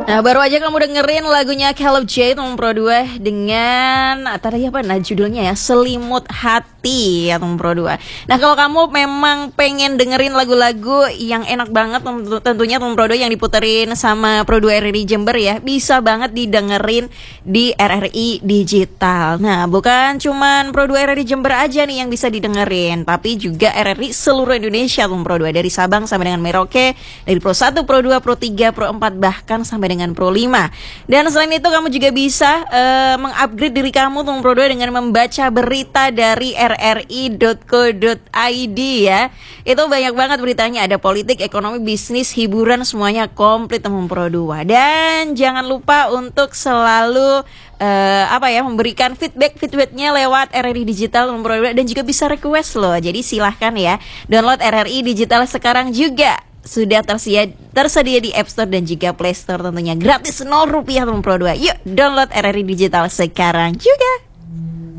Nah, baru aja kamu dengerin lagunya Caleb J Teman Pro 2 dengan tadi apa judulnya ya, Selimut Hati ya Teman Pro 2. Nah, kalau kamu memang pengen dengerin lagu-lagu yang enak banget tentunya Teman Pro 2 yang diputerin sama Pro 2 RRI Jember ya, bisa banget didengerin di RRI Digital. Nah, bukan cuman Pro 2 RRI Jember aja nih yang bisa didengerin, tapi juga RRI seluruh Indonesia Teman Pro 2, dari Sabang sampai dengan Merauke, dari Pro 1, Pro 2, Pro 3, Pro 4, bahkan sampai dengan Pro 5. Dan selain itu kamu juga bisa mengupgrade diri kamu Teman Pro 2 dengan membaca berita dari rri.co.id ya. Itu banyak banget beritanya, ada politik, ekonomi, bisnis, hiburan, semuanya komplit Teman Pro 2. Dan jangan lupa untuk selalu memberikan feedbacknya lewat RRI Digital Teman Pro 2, dan juga bisa request loh. Jadi silahkan ya, download RRI Digital sekarang juga. Sudah tersedia di App Store dan juga Play Store, tentunya gratis 0 rupiah Teman Pro 2. Yuk download RRI Digital sekarang juga.